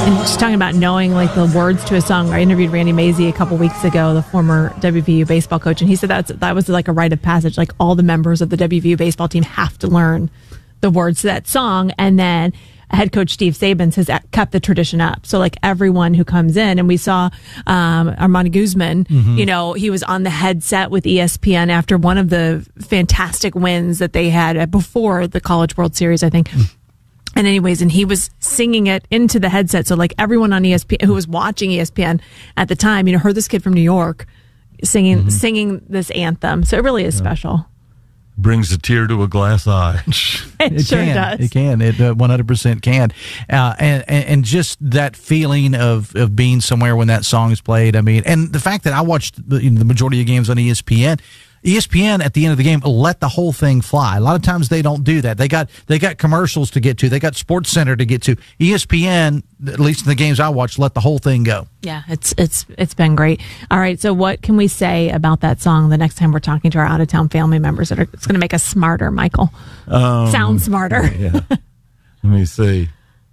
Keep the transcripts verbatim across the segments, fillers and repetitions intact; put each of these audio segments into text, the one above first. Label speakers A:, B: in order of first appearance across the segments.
A: And just talking about knowing like the words to a song. I interviewed Randy Mazey a couple weeks ago, the former W V U baseball coach, and he said that's that was like a rite of passage. Like all the members of the W V U baseball team have to learn the words to that song, and then head coach Steve Sabins has kept the tradition up. So like everyone who comes in, and we saw um, Armando Guzman, mm-hmm. you know, he was on the headset with E S P N after one of the fantastic wins that they had before the College World Series, I think. Mm. And anyways, and he was singing it into the headset. So like everyone on E S P N who was watching E S P N at the time, you know, heard this kid from New York singing, mm-hmm. singing this anthem. So it really is yeah. special.
B: Brings a tear to a glass eye.
A: it, it sure
C: can.
A: does.
C: It can. It uh, one hundred percent can. Uh, and, and, and just that feeling of, of being somewhere when that song is played. I mean, and the fact that I watched the, you know, the majority of games on E S P N, E S P N at the end of the game let the whole thing fly. A lot of times they don't do that. They got they got commercials to get to. They got Sports Center to get to. E S P N, at least in the games I watched, let the whole thing go.
A: Yeah, it's it's it's been great. All right, so what can we say about that song the next time we're talking to our out of town family members? That are, it's going to make us smarter, Michael. Um, Sound smarter.
B: Yeah. Let me see.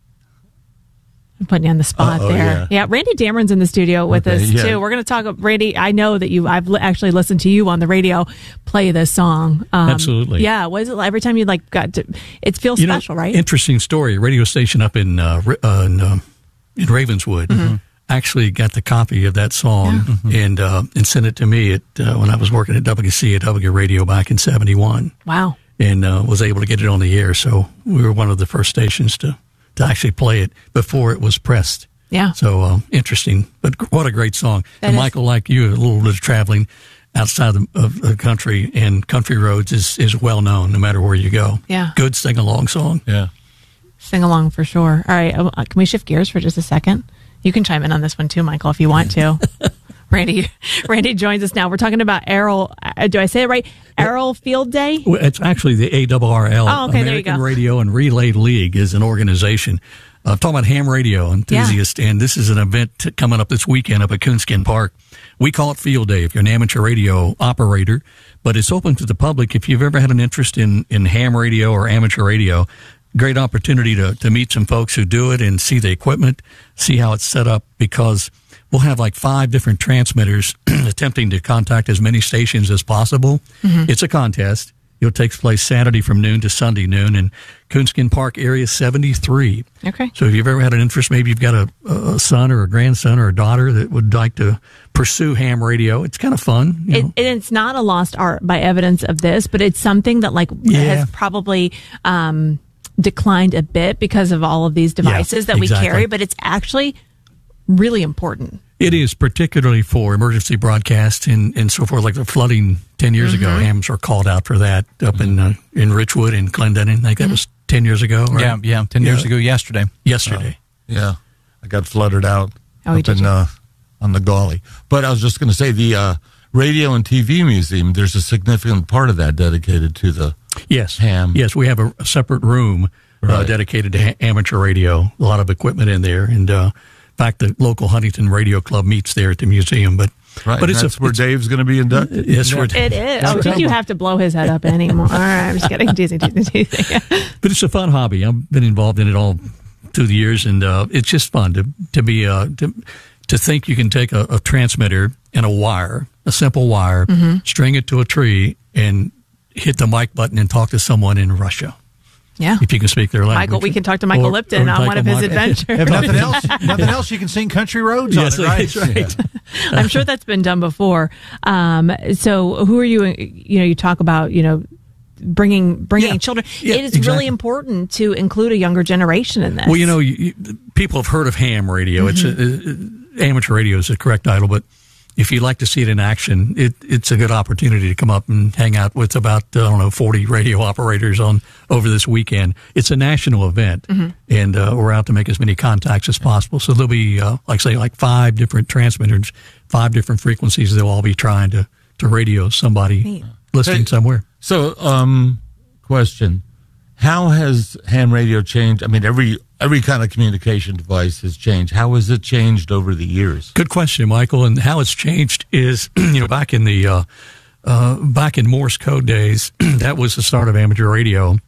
A: I'm putting you on the spot
B: Uh-oh,
A: there.
B: Yeah.
A: yeah, Randy Dameron's in the studio with
B: okay,
A: us
B: yeah.
A: too. We're going to talk. Randy, I know that you. I've li- actually listened to you on the radio play this song. Um,
D: Absolutely.
A: Yeah. Was it every time you like got to? It feels
D: you
A: special,
D: know,
A: right?
D: Interesting story. A radio station up in uh, uh, in, uh, in Ravenswood mm-hmm. actually got the copy of that song yeah. mm-hmm. and uh, and sent it to me at uh, when I was working at W C A W Radio back in seventy-one.
A: Wow.
D: And uh, was able to get it on the air. So we were one of the first stations to to actually play it before it was pressed.
A: Yeah.
D: So uh, interesting, but what a great song.
A: That
D: and
A: is.
D: Michael, like you, a little bit of traveling outside of, of the country, and Country Roads is, is well known no matter where you go.
A: Yeah.
D: Good sing-along song.
B: Yeah.
A: Sing along for sure. All right. Uh, can we shift gears for just a second? You can chime in on this one too, Michael, if you want to. Randy Randy joins us now. We're talking about Errol. Uh, do I say it right? Errol Field Day?
D: Well, it's actually the A R R L,
A: oh, okay,
D: American Radio and Relay League, is an organization. I'm uh, talking about ham radio enthusiasts, yeah. and this is an event t- coming up this weekend up at Coonskin Park. We call it Field Day if you're an amateur radio operator, but it's open to the public. If you've ever had an interest in, in ham radio or amateur radio, great opportunity to, to meet some folks who do it and see the equipment, see how it's set up, because we'll have like five different transmitters attempting to contact as many stations as possible. Mm-hmm. It's a contest. It takes place Saturday from noon to Sunday noon in Coonskin Park, Area seventy-three.
A: Okay.
D: So if you've ever had an interest, maybe you've got a, a son or a grandson or a daughter that would like to pursue ham radio, it's kind of fun. You
A: it,
D: know?
A: And it's not a lost art by evidence of this, but it's something that like
D: yeah.
A: has probably um, declined a bit because of all of these devices
D: yeah,
A: that we
D: exactly.
A: carry, but it's actually really important.
D: It is, particularly for emergency broadcasts and, and so forth, like the flooding ten years mm-hmm. ago. Hams were called out for that up in uh, in Richwood and Clendenin. I think that mm-hmm. was ten years ago. Right?
C: Yeah, yeah, ten yeah. years ago yesterday.
D: Yesterday.
B: Uh, yeah. I got flooded out
A: oh,
B: up in, uh, on the Gauley. But I was just going to say, the uh, Radio and T V Museum, there's a significant part of that dedicated to the
D: yes.
B: ham.
D: Yes, we have a, a separate room right. uh, dedicated to ha- amateur radio, a lot of equipment in there. And uh in fact, the local Huntington Radio Club meets there at the museum, but
B: right,
D: but it's
B: that's
D: a,
B: where
D: it's,
B: Dave's going to be inducted.
D: Yes,
B: yeah.
D: where
A: it is. Oh, did you have to blow his head up anymore? All right, I'm just kidding, teasing, teasing, teasing.
D: But it's a fun hobby. I've been involved in it all through the years, and uh, it's just fun to to be uh, to to think you can take a, a transmitter and a wire, a simple wire, mm-hmm. string it to a tree, and hit the mic button and talk to someone in Russia.
A: Yeah,
D: if you can speak their language.
A: Michael, we can talk to Michael
D: or,
A: Lipton
D: or
A: on one of his
D: Michael.
A: adventures.
C: If nothing else, nothing else, you can sing Country Roads
D: yes,
C: on it, right?
D: That's right.
A: Yeah. I'm sure that's been done before. Um, so, who are you? You know, you talk about you know bringing bringing
D: yeah.
A: children.
D: Yeah,
A: it is
D: exactly.
A: really important to include a younger generation in this.
D: Well, you know, you, you, people have heard of ham radio. Mm-hmm. It's a, uh, amateur radio is the correct title, but if you'd like to see it in action, it, it's a good opportunity to come up and hang out with about, I don't know, forty radio operators on over this weekend. It's a national event, mm-hmm. and uh, we're out to make as many contacts as possible. So there'll be, uh, like say, like five different transmitters, five different frequencies they'll all be trying to, to radio somebody Neat. listening
B: hey,
D: somewhere.
B: So, um, question, how has ham radio changed? I mean, every every kind of communication device has changed. How has it changed over the years?
D: Good question, Michael. And how it's changed is, you know, back in the uh, uh, back in Morse code days, that was the start of amateur radio.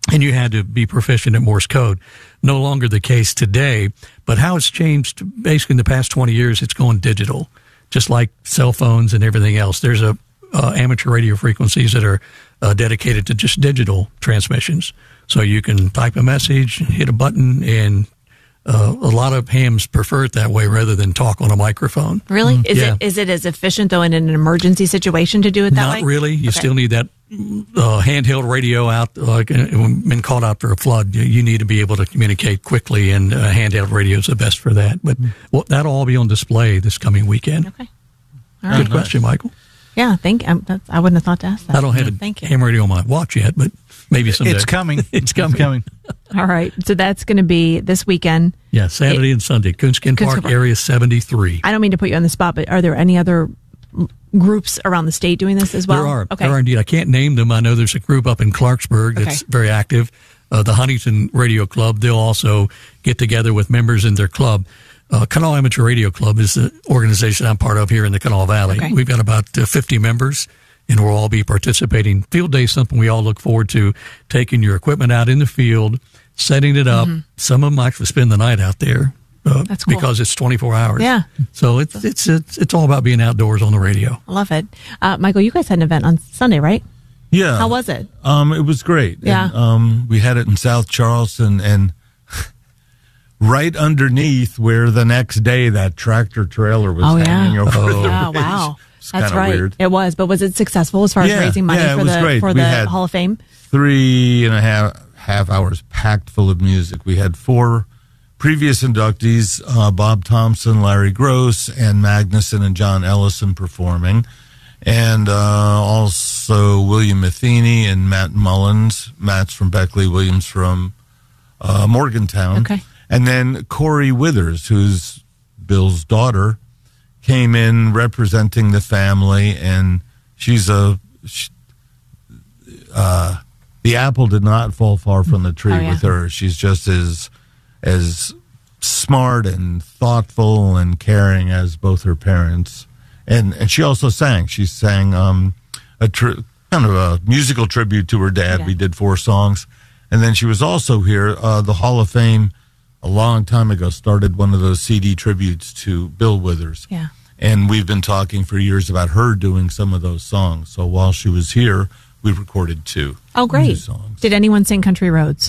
D: and you had to be proficient at Morse code. No longer the case today, but how it's changed basically in the past twenty years, it's going digital, just like cell phones and everything else. There's a uh, amateur radio frequencies that are uh, dedicated to just digital transmissions. So you can type a message, hit a button, and uh, a lot of hams prefer it that way rather than talk on a microphone.
A: Really? Is
D: Yeah.
A: it is it as efficient, though, in an emergency situation to do it that
D: Not
A: way?
D: really. You
A: Okay.
D: still need that uh, handheld radio out. Like uh, when been called out for a flood, you, you need to be able to communicate quickly, and uh, handheld radio is the best for that. But well, that'll all be on display this coming weekend.
A: Okay. All
D: Good
A: right.
D: question, Michael.
A: Yeah, thank. Um, that's, I wouldn't have thought to ask that.
D: I don't have a
A: Thank you.
D: ham radio on my watch yet, but maybe someday.
C: It's coming.
D: It's coming.
C: It's coming.
A: All right. So that's going to be this weekend.
D: Yeah, Saturday
A: It-
D: and Sunday. Coonskin
A: Coonskin
D: Park,
A: Park.
D: Area seventy-three.
A: I don't mean to put you on the spot, but are there any other groups around the state doing this as well?
D: There are.
A: Okay.
D: There are indeed. I can't name them. I know there's a group up in Clarksburg that's
A: Okay.
D: very active. Uh, the Huntington Radio Club, they'll also get together with members in their club. Uh, Kanawha Amateur Radio Club is the organization I'm part of here in the Kanawha Valley.
A: Okay.
D: We've got about uh, fifty members, and we'll all be participating. Field Day is something we all look forward to, taking your equipment out in the field, setting it up. Some of them actually spend the night out there. Uh,
A: That's cool.
D: Because it's twenty-four hours.
A: Yeah.
D: So it's, it's, it's, it's all about being outdoors on the radio.
A: I love it. Uh, Michael, you guys had an event on Sunday, right?
B: Yeah.
A: How was it?
B: Um, it was great.
A: Yeah.
B: And, um, we had it in South Charleston, and right underneath where the next day that tractor trailer was
A: Oh, yeah.
B: hanging over
D: Oh.
B: the
A: Yeah,
B: ridge.
A: wow.
B: It's
A: That's
B: kinda
A: right.
B: weird.
A: It was, but was it successful as far as
B: Yeah,
A: raising money
B: yeah, it
A: for
B: was
A: the
B: great.
A: for
B: We
A: the
B: had-
A: Hall of Fame?
B: Three and a half half hours packed full of music. We had four previous inductees, uh, Bob Thompson, Larry Gross, and Magnuson and John Ellison performing. And uh, also William Matheny and Matt Mullins. Matt's from Beckley, Williams from uh, Morgantown.
A: Okay.
B: And then Corey Withers, who's Bill's daughter, came in representing the family, and she's a... She, uh, the apple did not fall far from the tree
A: Oh, yeah.
B: with her. She's just as as smart and thoughtful and caring as both her parents. And and she also sang. She sang um, a tri- kind of a musical tribute to her dad.
A: Yeah.
B: We did four songs. And then she was also here. Uh, the Hall of Fame, a long time ago, started one of those C D tributes to Bill Withers.
A: Yeah.
B: And we've been talking for years about her doing some of those songs. So while she was here, we recorded two.
A: Oh,
B: new
A: great.
B: songs.
A: Did anyone sing Country Roads?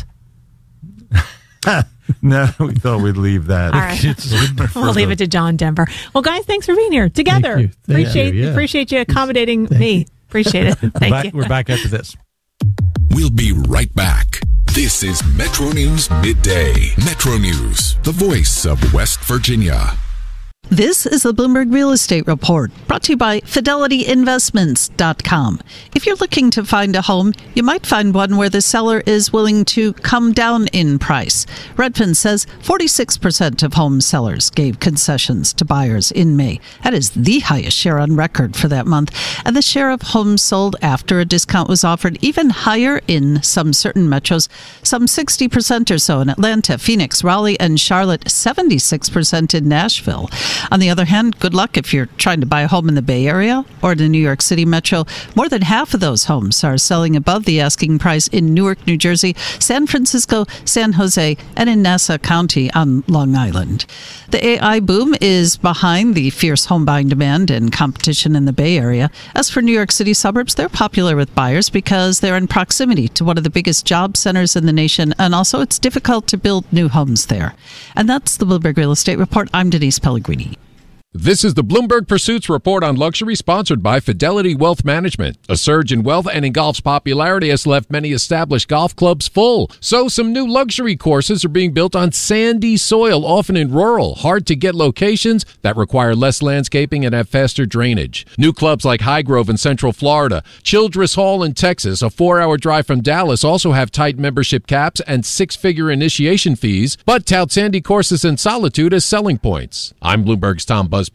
B: No, we thought we'd leave that.
A: All right. We'll leave it to John Denver. Well, guys, thanks for being here together.
C: Thank you. Thank
A: appreciate
C: you, yeah.
A: appreciate you accommodating me. Appreciate it. Thank
C: back,
A: you.
C: We're back after this.
E: We'll be right back. This is Metro News Midday. Metro News, the voice of West Virginia.
F: This is the Bloomberg Real Estate Report, brought to you by Fidelity Investments dot com. If you're looking to find a home, you might find one where the seller is willing to come down in price. Redfin says forty-six percent of home sellers gave concessions to buyers in May. That is the highest share on record for that month. And the share of homes sold after a discount was offered even higher in some certain metros, some sixty percent or so in Atlanta, Phoenix, Raleigh, and Charlotte, seventy-six percent in Nashville. On the other hand, good luck if you're trying to buy a home in the Bay Area or the New York City metro. More than half of those homes are selling above the asking price in Newark, New Jersey, San Francisco, San Jose, and in Nassau County on Long Island. The A I boom is behind the fierce home buying demand and competition in the Bay Area. As for New York City suburbs, they're popular with buyers because they're in proximity to one of the biggest job centers in the nation, and also it's difficult to build new homes there. And that's the Bloomberg Real Estate Report. I'm Denise Pellegrini.
G: This is the Bloomberg Pursuits Report on Luxury, sponsored by Fidelity Wealth Management. A surge in wealth and in golf's popularity has left many established golf clubs full. So some new luxury courses are being built on sandy soil, often in rural, hard-to-get locations that require less landscaping and have faster drainage. New clubs like Highgrove in Central Florida, Childress Hall in Texas, a four-hour drive from Dallas, also have tight membership caps and six-figure initiation fees, but tout sandy courses and solitude as selling points. I'm Bloomberg's Tom Busby.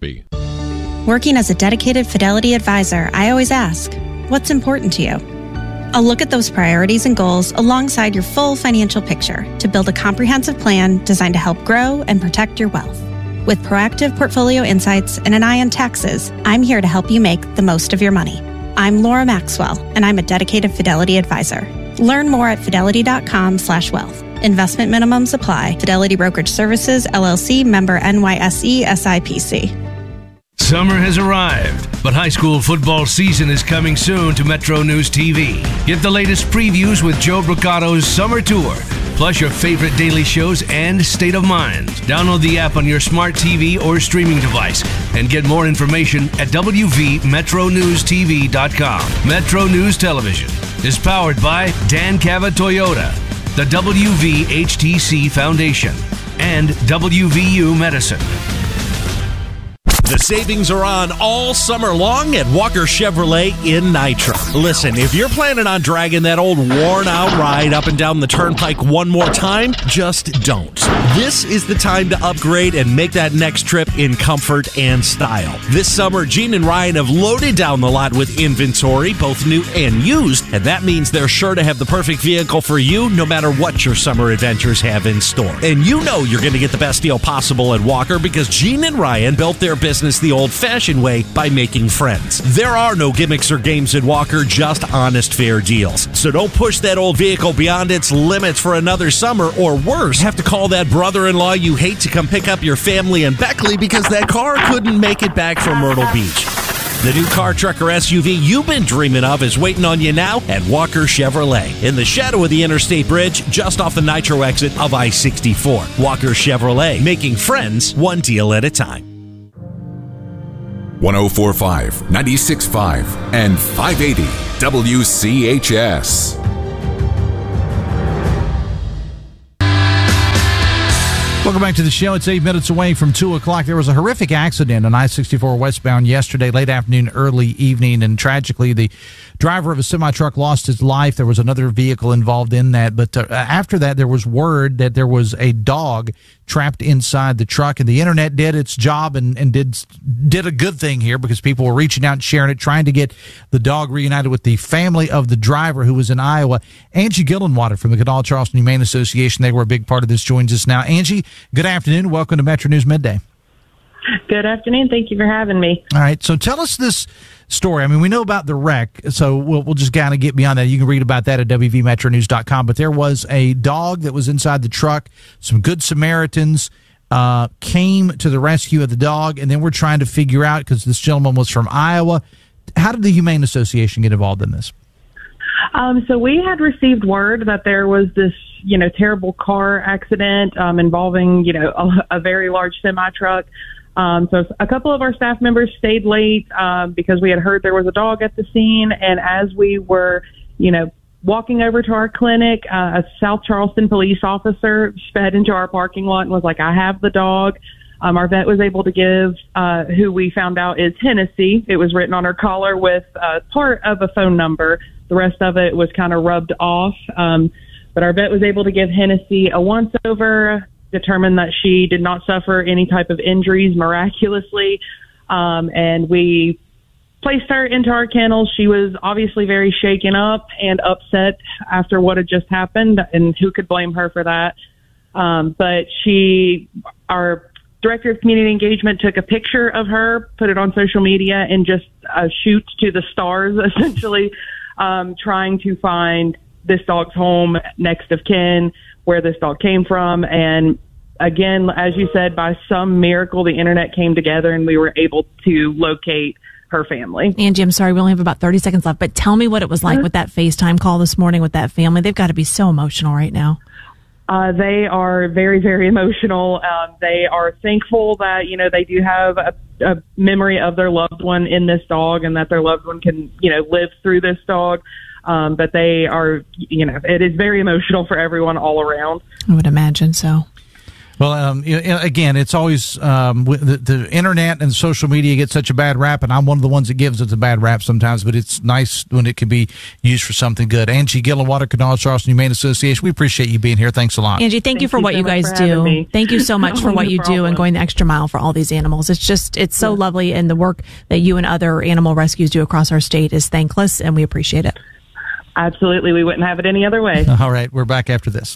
H: Working as a dedicated Fidelity advisor, I always ask, what's important to you? I'll look at those priorities and goals alongside your full financial picture to build a comprehensive plan designed to help grow and protect your wealth. With proactive portfolio insights and an eye on taxes, I'm here to help you make the most of your money. I'm Laura Maxwell, and I'm a dedicated Fidelity advisor. Learn more at fidelity.com slash wealth. Investment minimums apply. Fidelity Brokerage Services, L L C, member N Y S E, S I P C.
I: Summer has arrived, but high school football season is coming soon to Metro News T V. Get the latest previews with Joe Bricato's Summer Tour, plus your favorite daily shows and State of Mind. Download the app on your smart T V or streaming device and get more information at w v metro news t v dot com. Metro News Television is powered by Dan Cava Toyota, the W V H T C Foundation, and W V U Medicine.
J: The savings are on all summer long at Walker Chevrolet in Nitro. Listen, if you're planning on dragging that old worn-out ride up and down the turnpike one more time, just don't. This is the time to upgrade and make that next trip in comfort and style. This summer, Gene and Ryan have loaded down the lot with inventory, both new and used, and that means they're sure to have the perfect vehicle for you no matter what your summer adventures have in store. And you know you're going to get the best deal possible at Walker because Gene and Ryan built their business the old-fashioned way by making friends. There are no gimmicks or games at Walker, just honest, fair deals. So don't push that old vehicle beyond its limits for another summer, or worse, have to call that brother-in-law you hate to come pick up your family in Beckley because that car couldn't make it back from Myrtle Beach. The new car, truck, or S U V you've been dreaming of is waiting on you now at Walker Chevrolet in the shadow of the Interstate Bridge just off the Nitro exit of I sixty-four. Walker Chevrolet, making friends one deal at a time.
E: one oh four point five, ninety-six point five, and five eighty W C H S.
C: Welcome back to the show. It's eight minutes away from two o'clock. There was a horrific accident on I sixty-four westbound yesterday, late afternoon, early evening, and tragically the driver of a semi-truck lost his life. There was another vehicle involved in that, but uh, after that there was word that there was a dog trapped inside the truck, and the internet did its job and, and did did a good thing here because people were reaching out and sharing it, trying to get the dog reunited with the family of the driver who was in Iowa. Angie Gillenwater from the Kanawha Charleston Humane Association, they were a big part of this, joins us now. Angie, good afternoon. Welcome to Metro News Midday.
K: Good afternoon. Thank you for having me.
C: All right. So tell us this story. I mean, we know about the wreck, so we'll, we'll just kind of get beyond that. You can read about that at w v metro news dot com. But there was a dog that was inside the truck. Some good Samaritans uh, came to the rescue of the dog, and then we're trying to figure out, because this gentleman was from Iowa, how did the Humane Association get involved in this?
K: Um, so we had received word that there was this, you know, terrible car accident um, involving, you know, a, a very large semi-truck. Um, so a couple of our staff members stayed late um, because we had heard there was a dog at the scene. And as we were, you know, walking over to our clinic, uh, a South Charleston police officer sped into our parking lot and was like, I have the dog. Um, our vet was able to give uh, who we found out is Hennessy. It was written on her collar with uh, part of a phone number. The rest of it was kind of rubbed off. Um, but our vet was able to give Hennessy a once-over, determined that she did not suffer any type of injuries miraculously. Um, and we placed her into our kennel. She was obviously very shaken up and upset after what had just happened, and who could blame her for that? Um, but she, our director of community engagement, took a picture of her, put it on social media, and just uh, shoot to the stars, essentially, um, trying to find this dog's home, next of kin, where this dog came from. And again, as you said, by some miracle, the internet came together and we were able to locate her family.
A: Angie, I'm sorry, we only have about thirty seconds left, but tell me what it was like with that FaceTime call this morning with that family. They've got to be so emotional right now.
K: Uh, they are very, very emotional. Um, they are thankful that, you know, they do have a, a memory of their loved one in this dog, and that their loved one can, you know, live through this dog. Um, but they are, you know, it is very emotional for everyone all around.
A: I would imagine so.
C: Well, um, again, it's always um, the, the internet and social media get such a bad rap, and I'm one of the ones that gives it a bad rap sometimes, but it's nice when it can be used for something good. Angie Gillenwater, Kanawha Charleston Humane Association, we appreciate you being here. Thanks a lot.
A: Angie, thank, thank you for you what so you guys do. Thank you so much for what you problem. do and going the extra mile for all these animals. It's just, it's so yeah. lovely, and the work that you and other animal rescues do across our state is thankless, and we appreciate it.
K: Absolutely. We wouldn't have it any other way.
C: All right. We're back after this.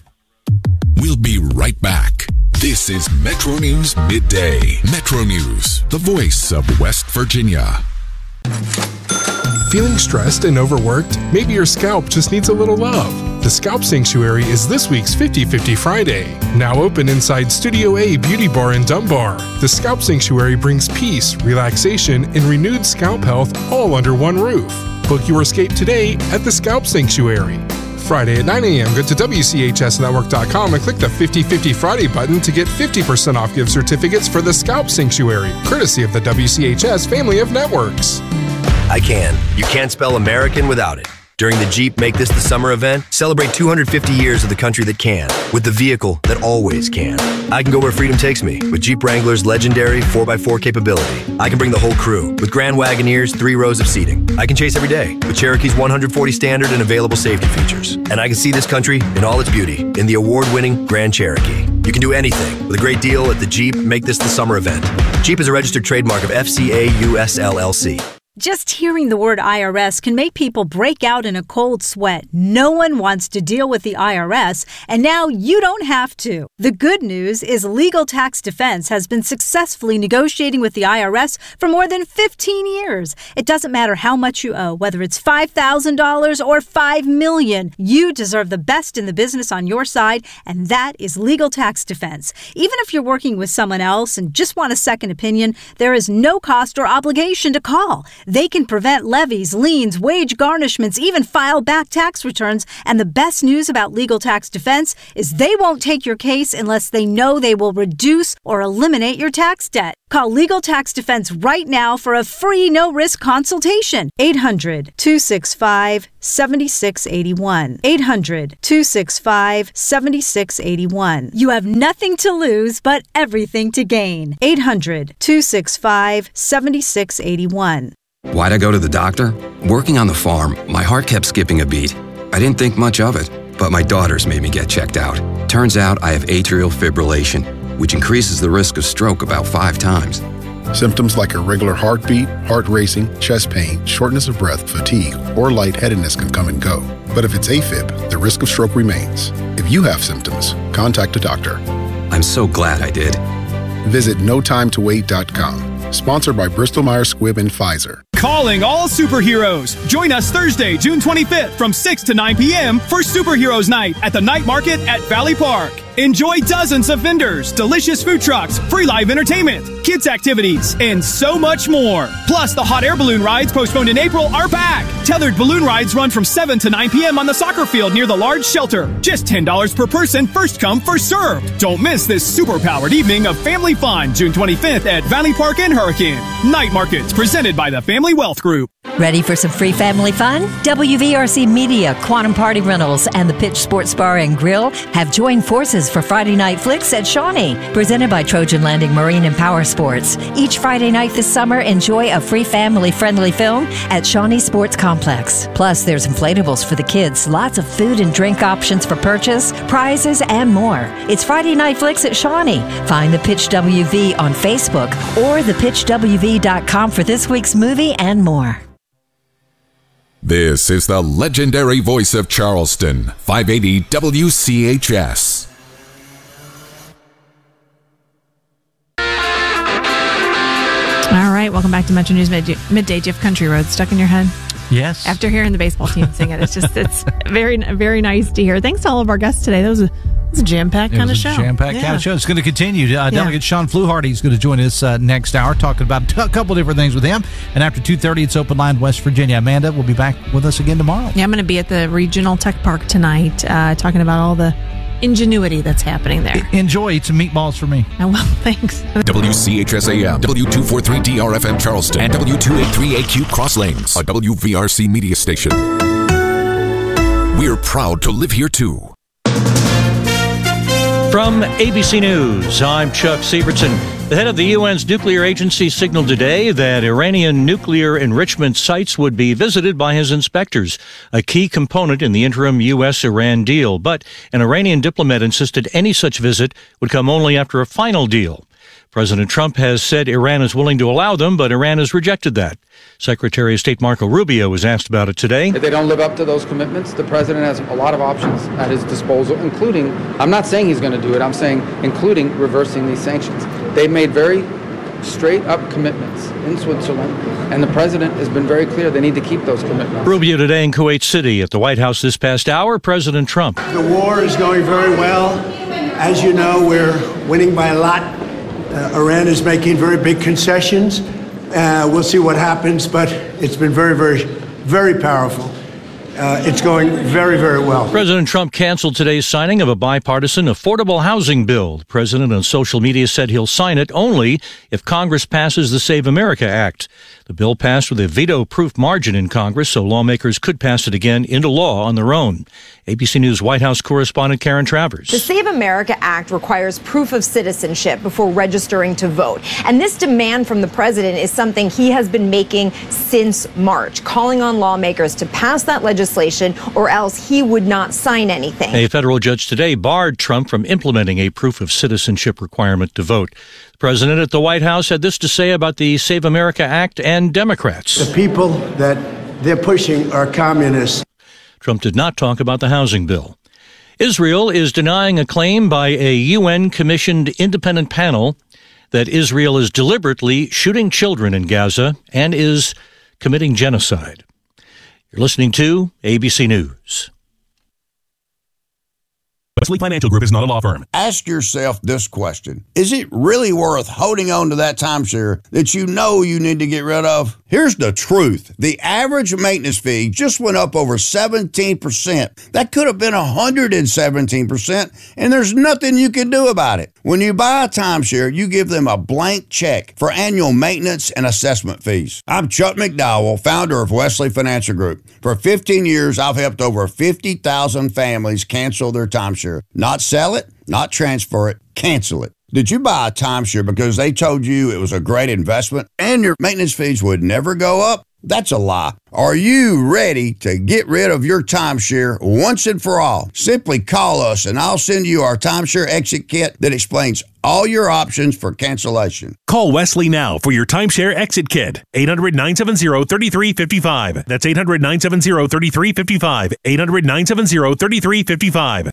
E: We'll be right back. This is Metro News Midday. Metro News, the voice of West Virginia.
L: Feeling stressed and overworked? Maybe your scalp just needs a little love. The Scalp Sanctuary is this week's fifty fifty Friday. Now open inside Studio A Beauty Bar in Dunbar. The Scalp Sanctuary brings peace, relaxation, and renewed scalp health all under one roof. Book your escape today at the Scalp Sanctuary. Friday at nine a.m., go to W C H S network dot com and click the fifty fifty Friday button to get fifty percent off gift certificates for the Scalp Sanctuary, courtesy of the W C H S family of networks.
M: I can. You can't spell American without it. During the Jeep Make This the Summer event, celebrate two hundred fifty years of the country that can, with the vehicle that always can. I can go where freedom takes me with Jeep Wrangler's legendary four by four capability. I can bring the whole crew with Grand Wagoneer's three rows of seating. I can chase every day with Cherokee's one hundred forty standard and available safety features. And I can see this country in all its beauty in the award-winning Grand Cherokee. You can do anything with a great deal at the Jeep Make This the Summer event. Jeep is a registered trademark of F C A U S L L C.
N: Just hearing the word I R S can make people break out in a cold sweat. No one wants to deal with the I R S, and now you don't have to. The good news is Legal Tax Defense has been successfully negotiating with the I R S for more than fifteen years. It doesn't matter how much you owe, whether it's five thousand dollars or five million dollars. You deserve the best in the business on your side, and that is Legal Tax Defense. Even if you're working with someone else and just want a second opinion, there is no cost or obligation to call. They can prevent levies, liens, wage garnishments, even file back tax returns. And the best news about Legal Tax Defense is they won't take your case unless they know they will reduce or eliminate your tax debt. Call Legal Tax Defense right now for a free no-risk consultation. eight hundred, two six five, seven six eight one. eight hundred, two six five, seven six eight one. You have nothing to lose but everything to gain. eight hundred, two six five, seven six eight one.
O: Why'd I go to the doctor? Working on the farm, my heart kept skipping a beat. I didn't think much of it, but my daughters made me get checked out. Turns out I have atrial fibrillation, which increases the risk of stroke about five times.
P: Symptoms like irregular heartbeat, heart racing, chest pain, shortness of breath, fatigue, or lightheadedness can come and go. But if it's AFib, the risk of stroke remains. If you have symptoms, contact a doctor.
O: I'm so glad I did.
P: Visit no time to wait dot com. Sponsored by Bristol Myers Squibb and Pfizer.
Q: Calling all superheroes. Join us Thursday, June twenty-fifth from six to nine p.m. for Superheroes Night at the Night Market at Valley Park. Enjoy dozens of vendors, delicious food trucks, free live entertainment, kids activities, and so much more. Plus, the hot air balloon rides postponed in April are back. Tethered balloon rides run from seven to nine p.m. on the soccer field near the large shelter. Just ten dollars per person, first come, first served. Don't miss this super-powered evening of family fun, June twenty-fifth at Valley Park and Hurricane. Night Markets, presented by the Family Wealth Group.
R: Ready for some free family fun? W V R C Media, Quantum Party Rentals, and the Pitch Sports Bar and Grill have joined forces for Friday Night Flicks at Shawnee, presented by Trojan Landing Marine and Power Sports. Each Friday night this summer, enjoy a free family-friendly film at Shawnee Sports Complex. Plus, there's inflatables for the kids, lots of food and drink options for purchase, prizes, and more. It's Friday Night Flicks at Shawnee. Find the Pitch W V on Facebook or the pitch w v dot com for this week's movie and more.
E: This is the legendary voice of Charleston, five eighty W C H S.
A: All right, welcome back to Metro News Midday. Midday. Do you have Country Road stuck in your head?
C: Yes.
A: After hearing the baseball team sing it, it's just it's very very nice to hear. Thanks to all of our guests today. That was a, that was a jam-packed kind of show.
C: Jam-packed
A: yeah.
C: kind of show. It's going to continue. Uh,
A: yeah.
C: Delegate Sean Fluharty is going to join us uh, next hour, talking about a couple different things with him. And after two thirty, it's Open Line West Virginia. Amanda will be back with us again tomorrow.
A: Yeah, I'm going to be at the Regional Tech Park tonight, uh, talking about all the ingenuity that's happening there.
C: Enjoy. Eat some meatballs for me.
A: Oh, well, thanks.
E: W C H S A M, W two forty-three D R F M Charleston, and W two eighty-three A Q Cross Lanes, a W V R C media station. We're proud to live here, too.
S: From A B C News, I'm Chuck Sievertson. The head of the U N's nuclear agency signaled today that Iranian nuclear enrichment sites would be visited by his inspectors, a key component in the interim U S Iran deal. But an Iranian diplomat insisted any such visit would come only after a final deal. President Trump has said Iran is willing to allow them, but Iran has rejected that. Secretary of State Marco Rubio was asked about it today.
T: If they don't live up to those commitments, the president has a lot of options at his disposal, including, I'm not saying he's going to do it, I'm saying including reversing these sanctions. They made very straight up commitments in Switzerland, and the president has been very clear they need to keep those commitments.
S: Rubio today in Kuwait City. At the White House this past hour, President Trump.
U: The war is going very well. As you know, we're winning by a lot. Uh, Iran is making very big concessions. Uh, we'll see what happens, but it's been very, very, very powerful. Uh, it's going very, very well.
S: President Trump canceled today's signing of a bipartisan affordable housing bill. The president on social media said he'll sign it only if Congress passes the Save America Act. The bill passed with a veto-proof margin in Congress, so lawmakers could pass it again into law on their own. A B C News White House correspondent Karen Travers.
V: The Save America Act requires proof of citizenship before registering to vote. And this demand from the president is something he has been making since March, calling on lawmakers to pass that legislation or else he would not sign anything.
S: A federal judge today barred Trump from implementing a proof of citizenship requirement to vote. The president at the White House had this to say about the Save America Act and Democrats.
U: The people that they're pushing are communists.
S: Trump did not talk about the housing bill. Israel is denying a claim by a U N-commissioned independent panel that Israel is deliberately shooting children in Gaza and is committing genocide. You're listening to A B C News.
W: Wesley Financial Group is not a law firm.
X: Ask yourself this question. Is it really worth holding on to that timeshare that you know you need to get rid of? Here's the truth. The average maintenance fee just went up over seventeen percent. That could have been one hundred seventeen percent, and there's nothing you can do about it. When you buy a timeshare, you give them a blank check for annual maintenance and assessment fees. I'm Chuck McDowell, founder of Wesley Financial Group. For fifteen years, I've helped over fifty thousand families cancel their timeshare. Not sell it, not transfer it, cancel it. Did you buy a timeshare because they told you it was a great investment and your maintenance fees would never go up? That's a lie. Are you ready to get rid of your timeshare once and for all? Simply call us and I'll send you our timeshare exit kit that explains all your options for cancellation.
W: Call Wesley now for your timeshare exit kit. eight hundred, nine seven zero, three three five five. That's eight hundred, nine seven zero, three three five five. eight hundred, nine seven zero, three three five five.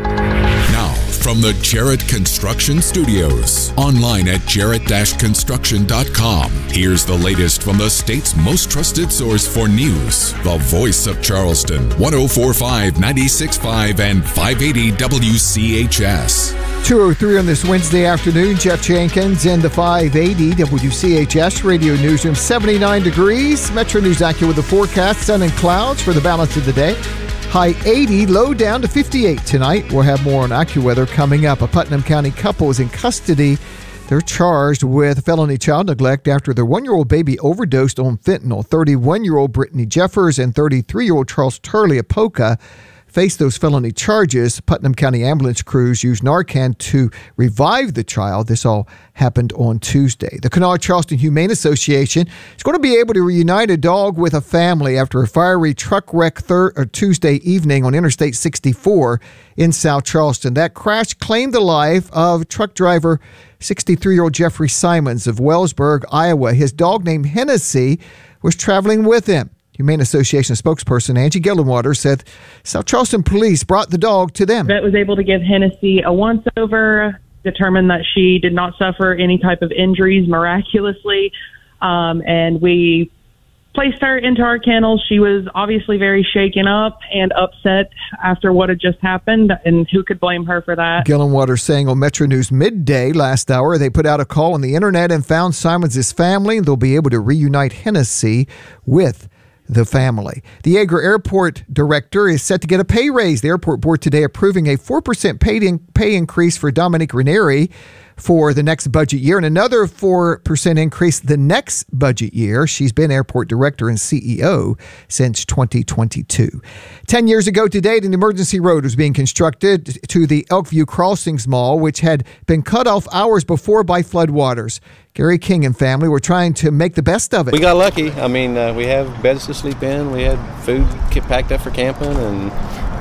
E: Now, from the Jarrett Construction Studios, online at jarrett dash construction dot com. Here's the latest from the state's most trusted source for news. The voice of Charleston, one oh four point five, ninety-six point five, and five eighty W C H S.
Y: two oh three on this Wednesday afternoon. Jeff Jenkins in the five eighty W C H S Radio Newsroom. seventy-nine degrees. Metro News Acura with the forecast. Sun and clouds for the balance of the day. High eighty, low down to fifty-eight tonight. We'll have more on AccuWeather coming up. A Putnam County couple is in custody. They're charged with felony child neglect after their one-year-old baby overdosed on fentanyl. thirty-one-year-old Brittany Jeffers and thirty-three-year-old Charles Turley of Polka face those felony charges. Putnam County ambulance crews used Narcan to revive the child. This all happened on Tuesday. The Kanawha Charleston Humane Association is going to be able to reunite a dog with a family after a fiery truck wreck thir- or Tuesday evening on Interstate sixty-four in South Charleston. That crash claimed the life of truck driver sixty-three-year-old Jeffrey Simons of Wellsburg, Iowa. His dog named Hennessy was traveling with him. Humane Association spokesperson Angie Gillenwater said South Charleston police brought the dog to them.
K: Vet was able to give Hennessy a once-over, determined that she did not suffer any type of injuries miraculously, um, and we placed her into our kennels. She was obviously very shaken up and upset after what had just happened, and who could blame her for that?
Y: Gillenwater saying on Metro News Midday last hour, they put out a call on the internet and found Simons' family. They'll be able to reunite Hennessy with the family. The Yeager Airport director is set to get a pay raise. The airport board today approving a four percent pay, in, pay increase for Dominique Ranieri for the next budget year and another four percent increase the next budget year. She's been airport director and C E O since twenty twenty-two. Ten years ago today, an emergency road was being constructed to the Elkview Crossings Mall, which had been cut off hours before by floodwaters. Gary King and family were trying to make the best of it.
Z: We got lucky. I mean, uh, we have beds to sleep in. We had food packed up for camping, and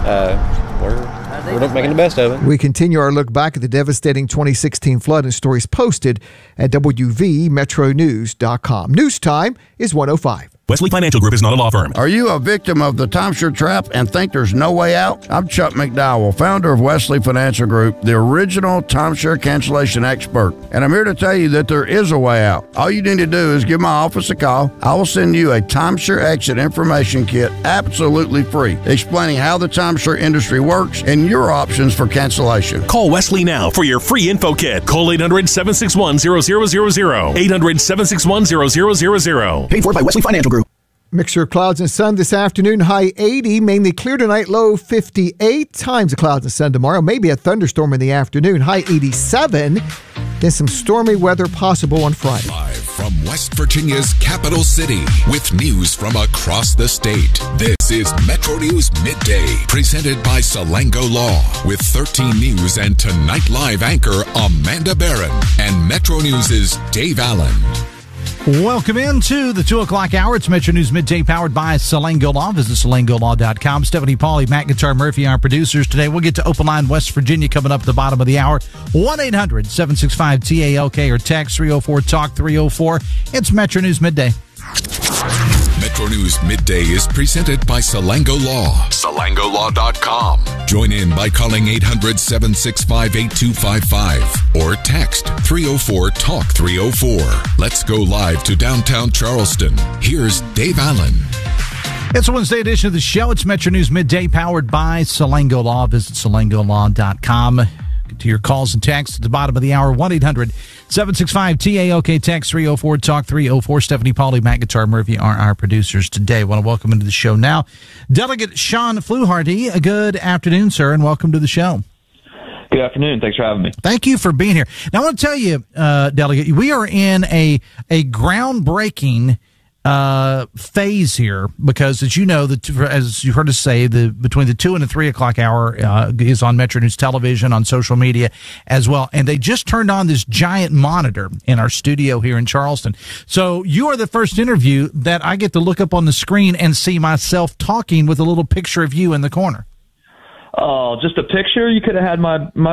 Z: uh, we're, we're making the best of it.
Y: We continue our look back at the devastating twenty sixteen flood and stories posted at W V Metro News dot com. News time is one oh five.
W: Wesley Financial Group is not a law firm.
X: Are you a victim of the timeshare trap and think there's no way out? I'm Chuck McDowell, founder of Wesley Financial Group, the original timeshare cancellation expert. And I'm here to tell you that there is a way out. All you need to do is give my office a call. I will send you a timeshare exit information kit absolutely free, explaining how the timeshare industry works and your options for cancellation.
W: Call Wesley now for your free info kit. Call eight hundred, seven six one, zero zero zero zero. eight hundred, seven six one, zero zero zero zero.
Y: Paid for by Wesley Financial Group. Mixture of clouds and sun this afternoon, high eighty, mainly clear tonight, low fifty-eight. Times of clouds and sun tomorrow, maybe a thunderstorm in the afternoon, high eighty-seven. Then some stormy weather possible on Friday.
E: Live from West Virginia's capital city with news from across the state. This is Metro News Midday, presented by Salango Law, with thirteen News and Tonight Live anchor Amanda Barron and Metro News' Dave Allen.
C: Welcome into the two o'clock hour. It's Metro News Midday, powered by Salango Law. Visit salango law dot com. Stephanie Pauly, Matt Guitar Murphy, our producers today. We'll get to Open Line West Virginia coming up at the bottom of the hour. one eight hundred, seven six five, T A L K or text three oh four talk three oh four. It's Metro News Midday.
E: Metro News Midday is presented by Salango Law. salango law dot com. Join in by calling eight hundred, seven six five, eight two five five or text three oh four talk three oh four. Let's go live to downtown Charleston. Here's Dave Allen.
C: It's a Wednesday edition of the show. It's Metro News Midday, powered by Salango Law. Visit salango law dot com. Get to your calls and texts at the bottom of the hour. one eight hundred, seven six five, T A L K, text three oh four talk three oh four. Stephanie Pauly, Matt Guitar Murphy are our producers today. I want to welcome into the show now Delegate Sean Fluharty. A good afternoon, sir, and welcome to the show.
B: Good afternoon. Thanks for having me.
C: Thank you for being here. Now, I want to tell you, uh, Delegate, we are in a a groundbreaking uh, phase here because, as you know, the, as you've heard us say, the between the two and the three o'clock hour uh, is on Metro News Television, on social media as well. And they just turned on this giant monitor in our studio here in Charleston. So you are the first interview that I get to look up on the screen and see myself talking with a little picture of you in the corner.
B: Oh, just a picture? You could have had my, my